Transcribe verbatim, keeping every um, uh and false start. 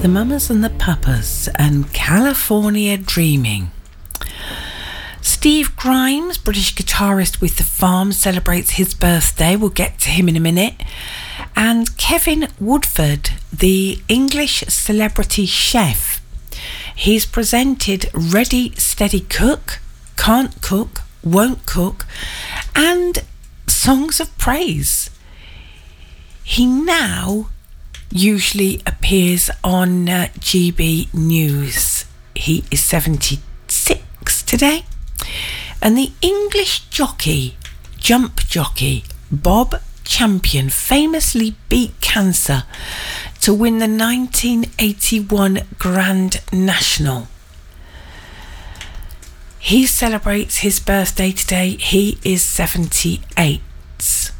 the Mamas and the Papas and California Dreaming. Steve Grimes, British guitarist with The Farm, celebrates his birthday. We'll get to him in a minute. And Kevin Woodford, the English celebrity chef. He's presented Ready, Steady, Cook, Can't Cook, Won't Cook, and Songs of Praise. He now usually appears on uh, G B News. He is seventy-six today. And the English jockey, jump jockey, Bob Champion, famously beat cancer to win the nineteen eighty-one Grand National. He celebrates his birthday today. He is seventy-eight.